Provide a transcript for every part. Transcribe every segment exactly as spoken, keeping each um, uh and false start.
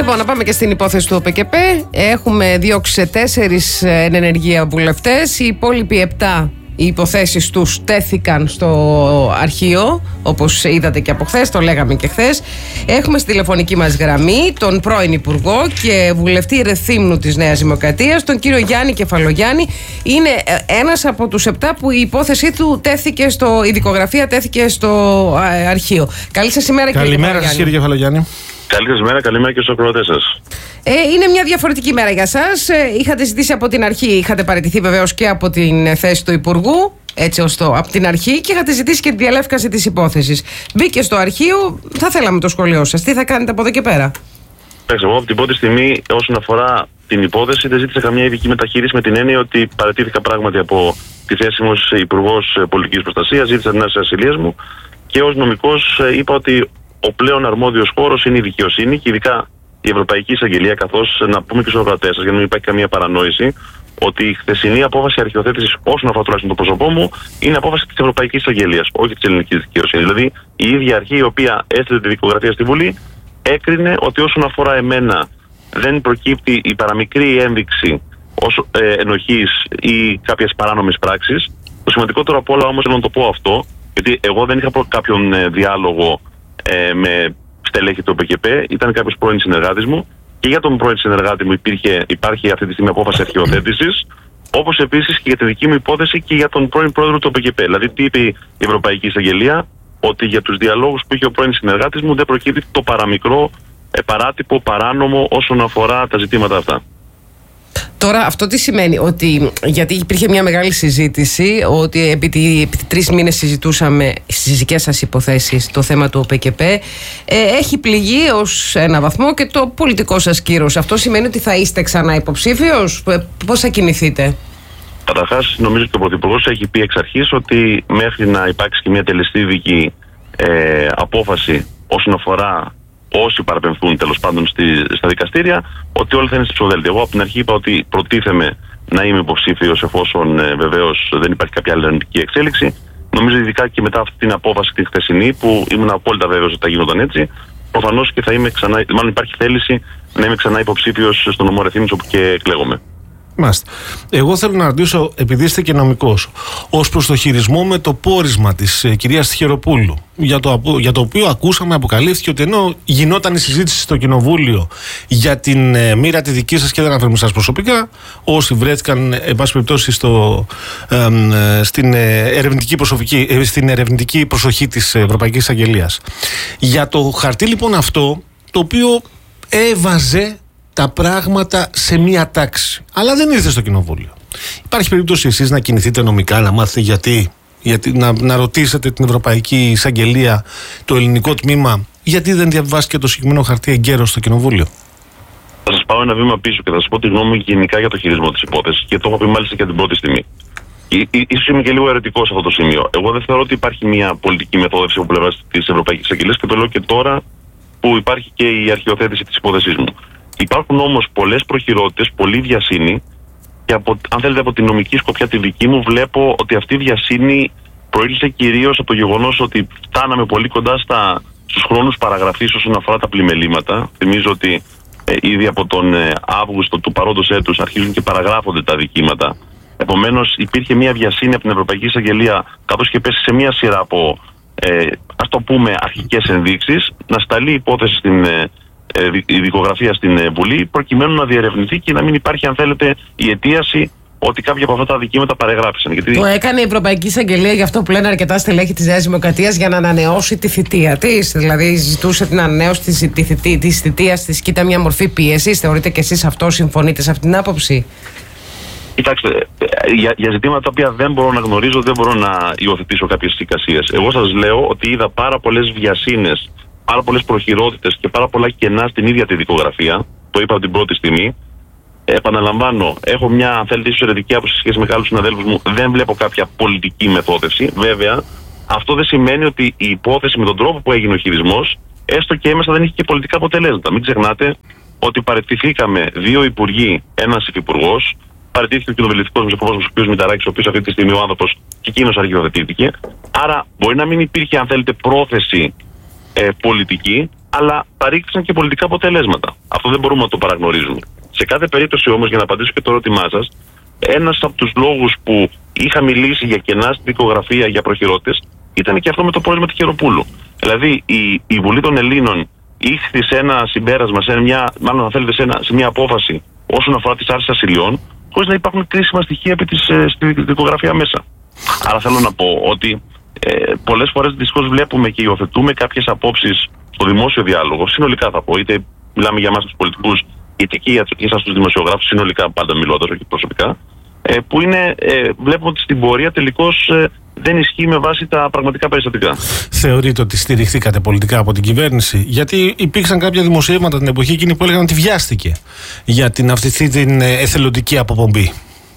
Λοιπόν, να πάμε και στην υπόθεση του ΟΠΕΚΕΠ. Έχουμε διώξει τέσσερις εν ενεργεία βουλευτές. Οι υπόλοιποι επτά, οι υποθέσεις τους τέθηκαν στο αρχείο, όπως είδατε και από χθες, το λέγαμε και χθες. Έχουμε στη τηλεφωνική μας γραμμή τον πρώην Υπουργό και βουλευτή Ρεθύμνου της Νέας Δημοκρατίας, τον κύριο Γιάννη Κεφαλογιάννη. Είναι ένας από τους επτά που η υπόθεσή του τέθηκε στο, η δικογραφία τέθηκε στο αρχείο. Καλή σας ημέρα, κύριε Κεφαλογιάννη. Καλημέρα σας, κύριε Κεφαλογιάννη. Καλή σας μέρα, καλημέρα και στους ακροατές σας. Ε, είναι μια διαφορετική μέρα για σας. Ε, είχατε ζητήσει από την αρχή, είχατε παραιτηθεί βεβαίως και από την θέση του Υπουργού, έτσι ως το, από την αρχή, και είχατε ζητήσει και τη διαλεύκαση της υπόθεσης. Μπήκε στο αρχείο, θα θέλαμε το σχολείο σας. Τι θα κάνετε από εδώ και πέρα? Εντάξει, εγώ από την πρώτη στιγμή, όσον αφορά την υπόθεση, δεν ζήτησα καμία ειδική μεταχείριση, με την έννοια ότι παραιτήθηκα πράγματι από τη θέση μου ως Υπουργός Πολιτικής Προστασίας, ζήτησα την άρση ασυλίας μου και ως νομικός είπα ότι ο πλέον αρμόδιος χώρος είναι η δικαιοσύνη και ειδικά η Ευρωπαϊκή Εισαγγελία, καθώς να πούμε και στους ακροατές σας, για να μην υπάρχει καμία παρανόηση, ότι η χθεσινή απόφαση αρχιοθέτησης, όσον αφορά τουλάχιστον το πρόσωπό μου, είναι απόφαση της Ευρωπαϊκής Εισαγγελίας, όχι της ελληνικής δικαιοσύνης. Δηλαδή, η ίδια αρχή η οποία έστειλε τη δικογραφία στη Βουλή έκρινε ότι όσον αφορά εμένα δεν προκύπτει η παραμικρή ένδειξη ως ε, ενοχής ή κάποιες παράνομες πράξεις. Το σημαντικότερο απ' όλα όμως θέλω να το πω αυτό, γιατί εγώ δεν είχα κάποιον ε, διάλογο ε, με στελέχη του ΟΠΕΚΕΠ, ήταν κάποιος πρώην συνεργάτης μου και για τον πρώην συνεργάτη μου υπήρχε, υπάρχει αυτή τη στιγμή απόφαση αρχιοθέτησης, όπως επίσης και για τη δική μου υπόθεση και για τον πρώην πρόεδρο του ΟΠΕΚΕΠ. Δηλαδή, τι είπε η Ευρωπαϊκή Εισαγγελία? Ότι για τους διαλόγους που είχε ο πρώην συνεργάτης μου δεν προκύπτει το παραμικρό, ε, παράτυπο, παράνομο όσον αφορά τα ζητήματα αυτά. Τώρα αυτό τι σημαίνει? Ότι, γιατί υπήρχε μια μεγάλη συζήτηση ότι επί, επί τρεις μήνες συζητούσαμε στις δικές σας υποθέσεις το θέμα του ΟΠΕΚΕΠ, ε, έχει πληγεί ως ένα βαθμό και το πολιτικό σας κύρος. Αυτό σημαίνει ότι θα είστε ξανά υποψήφιος? Πώς θα κινηθείτε? Καταρχάς, νομίζω ότι ο Πρωθυπουργός έχει πει εξ αρχής ότι μέχρι να υπάρξει και μια τελεσίδικη ε, απόφαση όσον αφορά όσοι παραπεμφθούν τέλος πάντων στη, στα δικαστήρια, ότι όλοι θα είναι στη ψηφοδέλτια. Εγώ από την αρχή είπα ότι προτίθεμαι να είμαι υποψήφιος εφόσον ε, βεβαίως δεν υπάρχει κάποια άλλη αρνητική εξέλιξη. Νομίζω ειδικά και μετά αυτή την απόφαση την χθεσινή, που ήμουν απόλυτα βέβαιος ότι θα γινόταν έτσι, προφανώς και θα είμαι ξανά, μάλλον υπάρχει θέληση να είμαι ξανά υποψήφιος στον νομό Ρεθύμνης, όπου και εκλέγομαι. Μάλιστα. Εγώ θέλω να ρωτήσω, επειδή είστε και νομικός, ως προς το χειρισμό με το πόρισμα της ε, κυρίας Τυχεροπούλου, για το, για το οποίο ακούσαμε, αποκαλύφθηκε ότι ενώ γινόταν η συζήτηση στο Κοινοβούλιο για την ε, μοίρα τη δική σας, και δεν αναφέρουμε σας προσωπικά, όσοι βρέθηκαν, ε, εν πάση περιπτώσει, στο, ε, ε, στην, ε, ερευνητική προσωπική, ε, στην ερευνητική προσοχή της Ευρωπαϊκής Αγγελίας. Για το χαρτί λοιπόν αυτό, το οποίο έβαζε τα πράγματα σε μία τάξη, αλλά δεν ήρθε στο Κοινοβούλιο. Υπάρχει περίπτωση εσείς να κινηθείτε νομικά, να μάθετε γιατί, γιατί να, να ρωτήσετε την Ευρωπαϊκή Εισαγγελία, το ελληνικό τμήμα, γιατί δεν διαβάστηκε το συγκεκριμένο χαρτί εγκαίρως στο Κοινοβούλιο? Θα σας πάω ένα βήμα πίσω και θα σας πω τη γνώμη μου γενικά για το χειρισμό της υπόθεσης, και το έχω πει μάλιστα και την πρώτη στιγμή. Ίσως είμαι και λίγο αιρετικός σε αυτό το σημείο. Εγώ δεν θεωρώ ότι υπάρχει μια πολιτική μεθόδευση από πλευράς της Ευρωπαϊκής Εισαγγελίας, και το λέω και τώρα που υπάρχει και η αρχιοθέτηση της υπόθεσής μου. Υπάρχουν όμως πολλές προχειρότητες, πολλή βιασύνη, και από, αν θέλετε από την νομική σκοπιά τη δική μου, βλέπω ότι αυτή η βιασύνη προήλθε κυρίως από το γεγονός ότι φτάναμε πολύ κοντά στα, στους χρόνους παραγραφής όσον αφορά τα πλημελήματα. Θυμίζω ότι ε, ήδη από τον ε, Αύγουστο του παρόντος έτους αρχίζουν και παραγράφονται τα δικήματα. Επομένως υπήρχε μια βιασύνη από την Ευρωπαϊκή Εισαγγελία, καθώς και πέσει σε μια σειρά από, ε, ας το πούμε, αρχικές ενδείξεις, να σταλεί υπόθεση στην ε, η δικογραφία στην Βουλή, προκειμένου να διερευνηθεί και να μην υπάρχει, αν θέλετε, η αιτίαση ότι κάποια από αυτά τα δικήματα παρεγράφησαν. Γιατί... Το έκανε η Ευρωπαϊκή Εισαγγελία, γι' αυτό που λένε αρκετά στελέχη της Νέας Δημοκρατίας, για να ανανεώσει τη θητεία της. Δηλαδή, ζητούσε την ανανέωση της τη, τη θητείας της και ήταν μια μορφή πίεσης. Θεωρείτε και εσείς αυτό, συμφωνείτε σε αυτήν την άποψη? Κοιτάξτε, για, για ζητήματα τα οποία δεν μπορώ να γνωρίζω, δεν μπορώ να υιοθετήσω κάποιες εικασίες. Εγώ σας λέω ότι είδα πάρα πολλές βιασύνες, πάρα πολλές προχειρότητες και πάρα πολλά κενά στην ίδια τη δικογραφία. Το είπα από την πρώτη στιγμή. Επαναλαμβάνω, έχω μια, αν θέλετε, ίσως αιρετική άποψη σε σχέση με άλλους συναδέλφους μου. Δεν βλέπω κάποια πολιτική μεθόδευση. Βέβαια, αυτό δεν σημαίνει ότι η υπόθεση με τον τρόπο που έγινε ο χειρισμός, έστω και έμεσα, δεν είχε και πολιτικά αποτελέσματα. Μην ξεχνάτε ότι παραιτηθήκαμε δύο υπουργοί, ένας υφυπουργός. Παραιτήθηκε ο κοινοβουλευτικός μας εκπρόσωπος, ο κ. Μηταράκης, ο οποίος αυτή τη στιγμή ο άνθρωπος και εκείνος αρχιοθετήθηκε. Άρα, μπορεί να μην υπήρχε, αν θέλετε, πρόθεση ε, πολιτική, αλλά παρήχθησαν και πολιτικά αποτελέσματα. Αυτό Αυτό δεν μπορούμε να το παραγνωρίζουμε. Σε κάθε περίπτωση όμως, για να απαντήσω και το ερώτημά σας, ένας από τους λόγους που είχα μιλήσει για κενά στην δικογραφία για προχειρώτες ήταν και αυτό με το πόρισμα Τυχεροπούλου. Δηλαδή η, η Βουλή των Ελλήνων ήρθε σε ένα συμπέρασμα, σε μια, μάλλον αν θέλετε, σε, ένα, σε μια απόφαση όσον αφορά τις άρσεις ασυλιών, χωρίς να υπάρχουν κρίσιμα στοιχεία επί της, ε, στη δικογραφία μέσα. Άρα θέλω να πω ότι ε, πολλές φορές δυστυχώς βλέπουμε και υιοθετούμε κάποιες απόψεις στο δημόσιο διάλογο, συνολικά θα πω, είτε μιλάμε για εμάς τους πολιτικούς, είτε και για εσάς τους δημοσιογράφους, συνολικά πάντα μιλώντας, όχι προσωπικά, ε, που είναι, ε, βλέπουμε ότι στην πορεία τελικώς ε, δεν ισχύει με βάση τα πραγματικά περιστατικά. Θεωρείτε ότι στηριχθήκατε πολιτικά από την κυβέρνηση? Γιατί υπήρξαν κάποια δημοσιεύματα την εποχή εκείνη που έλεγαν ότι βιάστηκε για την αυτή την εθελοντική αποπομπή.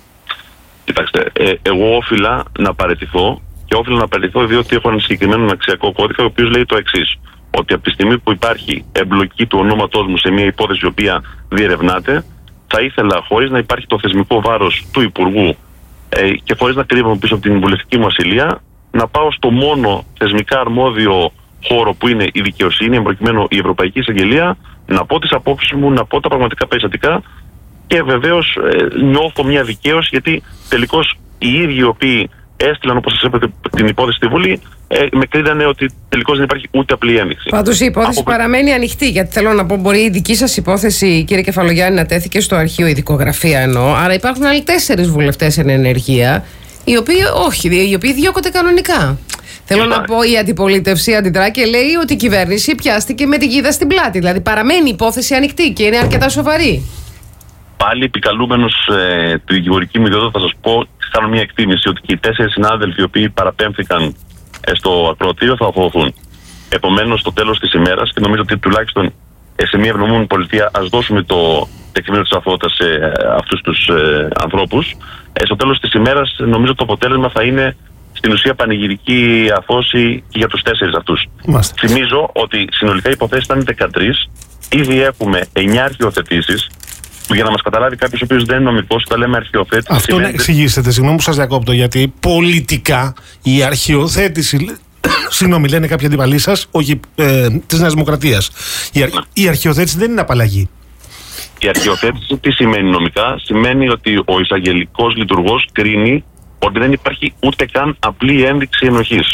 Κοιτάξτε, ε, εγώ όφιλα να παραιτηθώ και όφιλα να παραιτηθώ διότι έχω ένα συγκεκριμένο αξιακό κώδικα ο οποίος λέει το εξής. Ότι από τη στιγμή που υπάρχει εμπλοκή του ονόματός μου σε μια υπόθεση η οποία διερευνάται, θα ήθελα, χωρίς να υπάρχει το θεσμικό βάρος του Υπουργού ε, και χωρίς να κρύβομαι πίσω από την βουλευτική μου ασυλία, να πάω στο μόνο θεσμικά αρμόδιο χώρο που είναι η δικαιοσύνη, εμπροκειμένου η Ευρωπαϊκή Εισαγγελία, να πω τις απόψεις μου, να πω τα πραγματικά περιστατικά και βεβαίως ε, νιώθω μια δικαίωση, γιατί τελικώς οι ίδιοι οι οποίοι έστειλαν, όπως σας είπατε, την υπόθεση στη Βουλή, ε, με κρίνανε ότι τελικώς δεν υπάρχει ούτε απλή ένδειξη. Πάντως η υπόθεση Από... παραμένει ανοιχτή, γιατί θέλω να πω, μπορεί η δική σας υπόθεση, κύριε Κεφαλογιάννη, να τέθηκε στο αρχείο, η δικογραφία εννοώ. Άρα υπάρχουν άλλοι τέσσερις βουλευτές εν ενεργεία, οι οποίοι όχι, οι οποίοι διώκονται κανονικά. Θέλω να πω, η αντιπολίτευση αντιδρά και λέει ότι η κυβέρνηση πιάστηκε με την κίδα στην πλάτη. Δηλαδή παραμένει η υπόθεση ανοιχτή και είναι αρκετά σοβαρή. Πάλι επικαλούμενος ε, τη δικηγορική μου ιδιότητα, θα σας πω, κάνω μια εκτίμηση ότι και οι τέσσερις συνάδελφοι οι οποίοι παραπέμφθηκαν ε, στο ακροατήριο θα αθωωωθούν. Επομένως, στο τέλος της ημέρας, και νομίζω ότι τουλάχιστον ε, σε μια ευνομούμενη πολιτεία ας δώσουμε το τεκμήριο της αθωότητας σε ε, αυτούς τους ε, ανθρώπους, ε, στο τέλος της ημέρας νομίζω το αποτέλεσμα θα είναι στην ουσία πανηγυρική αθώωση και για τους τέσσερις αυτούς. Μάστε. Θυμίζω ότι συνολικά οι υποθέσεις ήταν δεκατρείς, ήδη έχουμε εννιά αρχιοθετήσεις. Που για να μας καταλάβει κάποιος ο οποίος δεν είναι νομικός, όταν λέμε αρχιοθέτηση. Αυτό σημαίνει... να εξηγήσετε, συγγνώμη που σας διακόπτω, γιατί πολιτικά η αρχιοθέτηση. Συγγνώμη, λένε κάποιοι αντιπαλοί σας, όχι ε, της Νέας Δημοκρατίας. Η, αρ... η αρχιοθέτηση δεν είναι απαλλαγή. Η αρχιοθέτηση τι σημαίνει νομικά? Σημαίνει ότι ο εισαγγελικός λειτουργός κρίνει ότι δεν υπάρχει ούτε καν απλή ένδειξη ενοχής.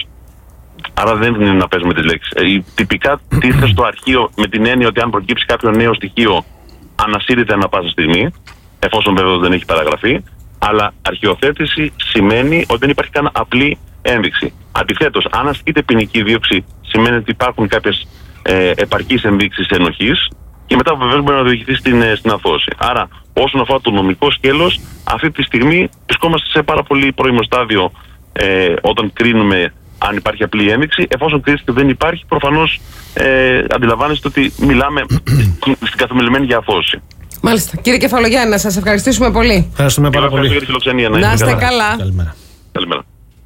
Άρα δεν είναι να παίζουμε τις λέξεις. Ε, τυπικά τίθεται στο αρχείο με την έννοια ότι αν προκύψει κάποιο νέο στοιχείο, ανασύρεται ανά πάσα στιγμή, εφόσον βέβαια δεν έχει παραγραφεί, αλλά αρχιοθέτηση σημαίνει ότι δεν υπάρχει καν απλή ένδειξη. Αντιθέτως, αν ασκείται ποινική δίωξη, σημαίνει ότι υπάρχουν κάποιες ε, επαρκείς ενδείξεις ενοχής και μετά βεβαίως μπορεί να οδηγηθεί στην, στην αθώωση. Άρα, όσον αφορά το νομικό σκέλος, αυτή τη στιγμή βρισκόμαστε σε πάρα πολύ πρώιμο στάδιο ε, όταν κρίνουμε αν υπάρχει απλή ένδειξη. Εφόσον κρίνεται δεν υπάρχει, προφανώς ε, αντιλαμβάνεστε ότι μιλάμε στην καθημερινή για αθώωση. Μάλιστα. Κύριε Κεφαλογιάννη, να σας ευχαριστήσουμε πολύ. Ευχαριστούμε πάρα πολύ. Για τη φιλοξενία, να, να είστε καλά. καλά. Καλημέρα. Καλημέρα.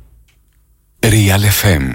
Real εφ εμ.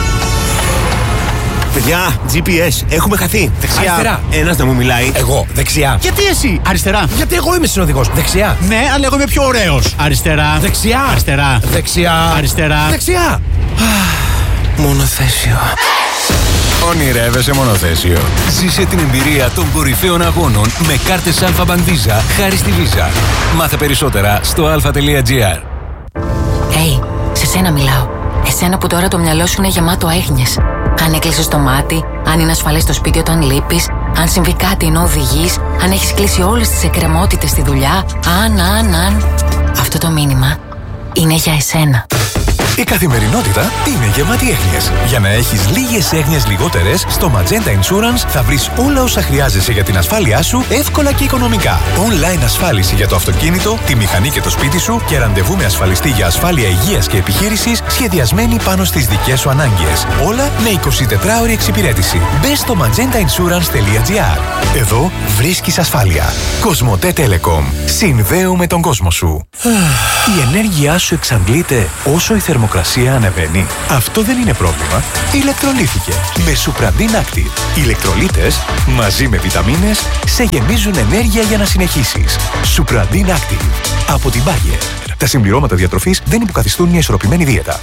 Παιδιά, τζι πι ες, έχουμε χαθεί. Δεξιά. Αριστερά. Ένας να μου μιλάει. Εγώ, δεξιά. Γιατί εσύ? Αριστερά. Γιατί εγώ είμαι συνοδηγός. Δεξιά. Ναι, αλλά εγώ είμαι πιο ωραίος. Αριστερά. Δεξιά. Αριστερά. Δεξιά. Αριστερά. Δεξιά. Μονοθέσιο. Ονειρεύεσαι μονοθέσιο? Ζήσε την εμπειρία των κορυφαίων αγώνων με κάρτες Alpha Bank Visa χάρη στη Visa. Μάθε περισσότερα στο alpha τελεία gr. Hey, σε σένα μιλάω. Εσένα που τώρα το μυαλό σου είναι γεμάτο έγνοιες. Αν έκλεισες το μάτι, αν είναι ασφαλές στο σπίτι όταν λείπεις, αν συμβεί κάτι ενώ οδηγείς, αν έχεις κλείσει όλες τις εκκρεμότητες στη δουλειά, αν, αν, αν. Αυτό το μήνυμα είναι για εσένα. Η καθημερινότητα είναι γεμάτη έγνοιες. Για να έχεις λίγες έγνοιες λιγότερες, στο Magenta Insurance θα βρεις όλα όσα χρειάζεσαι για την ασφάλειά σου εύκολα και οικονομικά. Online ασφάλιση για το αυτοκίνητο, τη μηχανή και το σπίτι σου και ραντεβού με ασφαλιστή για ασφάλεια υγείας και επιχείρησης σχεδιασμένη πάνω στις δικές σου ανάγκες. Όλα με εικοσιτετράωρη εξυπηρέτηση. Μπες στο magenta insurance τελεία gr. Εδώ βρίσκεις ασφάλεια. Κοσμοτέ Telecom. Συνδέουμε τον κόσμο σου. Η ενέργειά σου εξαντλείται όσο η θερμοκρασία ανεβαίνει. Αυτό δεν είναι πρόβλημα. Ηλεκτρολύθηκε με Supradin Active. Οι ηλεκτρολίτες μαζί με βιταμίνες σε γεμίζουν ενέργεια για να συνεχίσεις. Supradin Active από την Bayer. Τα συμπληρώματα διατροφής δεν υποκαθιστούν μια ισορροπημένη δίαιτα.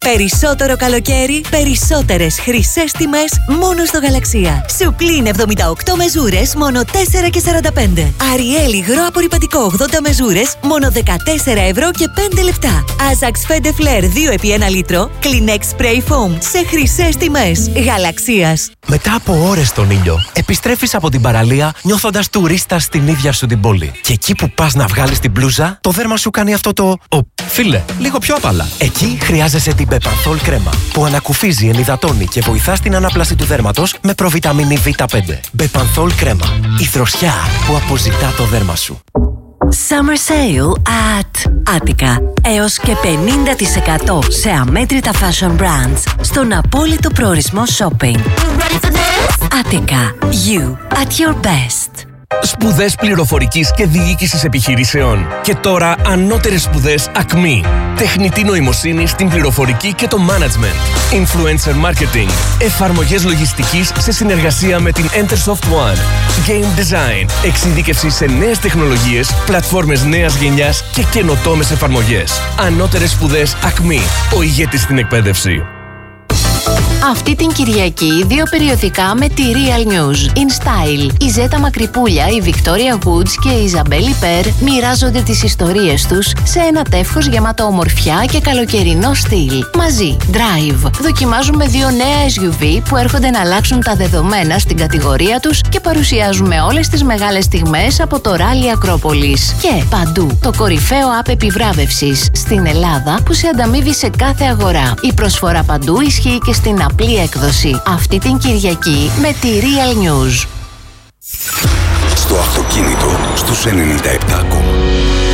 Περισσότερο καλοκαίρι, περισσότερες χρυσές τιμές μόνο στο Γαλαξία. Σουπλίν εβδομήντα οκτώ μεζούρες, μόνο τέσσερα και σαράντα πέντε. Αριέλ υγρό απορρυπαντικό ογδόντα μεζούρες, μόνο δεκατέσσερα ευρώ και πέντε λεπτά. Άζαξ Φέντε Φλερ δύο επί ένα λίτρο, Kleenex Spray Foam σε χρυσές τιμές. Γαλαξίας. Μετά από ώρες στον ήλιο, επιστρέφεις από την παραλία νιώθοντας τουρίστας στην ίδια σου την πόλη. Και εκεί που πας να βγάλεις την μπλούζα, το δέρμα σου κάνει αυτό το. Ο, φίλε, λίγο πιο απαλά. Εκεί χρειάζεσαι την Bepanthol κρέμα, που ανακουφίζει, ενυδατώνει και βοηθά στην ανάπλαση του δέρματος με προβιταμίνη βι πέντε. Bepanthol κρέμα. Η δροσιά που αποζητά το δέρμα σου. Summer Sale at Attica. Έως και πενήντα τοις εκατό σε αμέτρητα fashion brands στον απόλυτο προορισμό shopping. Attica. You at your best. Σπουδές πληροφορικής και διοίκησης επιχειρήσεων. Και τώρα ανώτερες σπουδές Ακμή. Τεχνητή νοημοσύνη στην πληροφορική και το management. Influencer marketing. Εφαρμογές λογιστικής σε συνεργασία με την Entersoft One. Game design. Εξειδίκευση σε νέες τεχνολογίες, πλατφόρμες νέας γενιάς και καινοτόμες εφαρμογές. Ανώτερες σπουδές Ακμή. Ο ηγέτης στην εκπαίδευση. Αυτή την Κυριακή δύο περιοδικά με τη Real News. In Style. Η Ζέτα Μακρυπούλια, η Victoria Woods και η Ιζαμπέλη Περ μοιράζονται τις ιστορίες τους σε ένα τεύχος γεμάτο ομορφιά και καλοκαιρινό στυλ. Μαζί, Drive. Δοκιμάζουμε δύο νέα ες γιου βι που έρχονται να αλλάξουν τα δεδομένα στην κατηγορία τους και παρουσιάζουμε όλες τις μεγάλες στιγμές από το Rally Ακρόπολης. Και Παντού, το κορυφαίο app επιβράβευσης στην Ελλάδα που σε ανταμείβει σε κάθε αγορά. Η προσφορά Παντού ισχύει και στην απλή έκδοση. Αυτή την Κυριακή με τη Real News. Στο αυτοκίνητο στους ενενήντα επτά κόμμα.